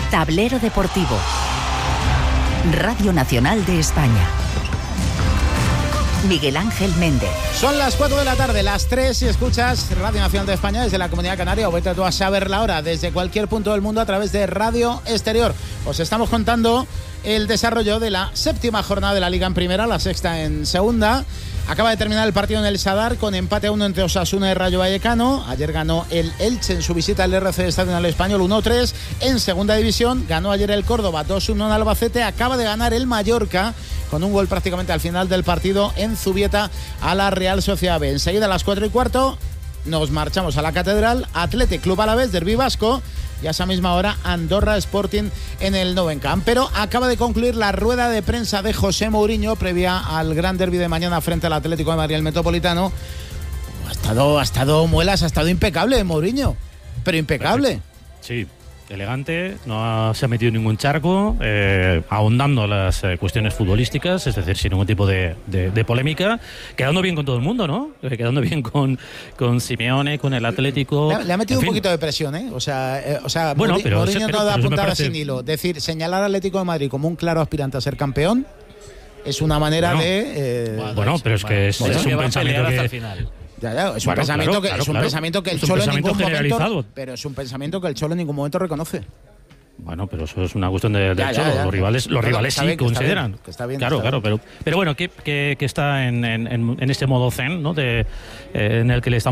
Tablero Deportivo. Radio Nacional de España. Miguel Ángel Méndez. Son las 4 de la tarde, las 3 si escuchas Radio Nacional de España desde la Comunidad Canaria, o vete tú a saber la hora desde cualquier punto del mundo a través de Radio Exterior. Os estamos contando el desarrollo de la 7ª jornada de la Liga en Primera, la 6ª en Segunda. Acaba de terminar el partido en el Sadar con empate a 1 entre Osasuna y Rayo Vallecano. Ayer ganó el Elche en su visita al RC Estadio Nacional Español 1-3. En Segunda División ganó ayer el Córdoba 2-1 en Albacete. Acaba de ganar el Mallorca con un gol prácticamente al final del partido en Zubieta a la Real Sociedad B. Enseguida a las 4:15 nos marchamos a la Catedral. Athletic Club Alavés, derbi vasco. Y a esa misma hora Andorra Sporting en el Nou Camp. Pero acaba de concluir la rueda de prensa de José Mourinho previa al gran derbi de mañana frente al Atlético de Madrid, el Metropolitano. Ha estado muelas, ha estado impecable Mourinho, pero impecable. Sí, elegante, no se ha metido en ningún charco, ahondando las cuestiones futbolísticas, es decir, sin ningún tipo de polémica, quedando bien con todo el mundo, ¿no? Quedando bien con Simeone, con el Atlético. Le ha metido un poquito de presión, ¿eh? O sea, bueno, Mourinho no da puntada sin hilo. Decir, señalar al Atlético de Madrid como un claro aspirante a ser campeón es una manera de... pero es que es un pensamiento que... hasta el final. Ya, es un pensamiento que el Cholo en ningún momento, pero es un pensamiento que el Cholo en ningún momento reconoce. Bueno, pero eso es una cuestión de Cholo. Los rivales sí consideran. Claro, pero bueno, que está en este modo zen, ¿no? En el que le estamos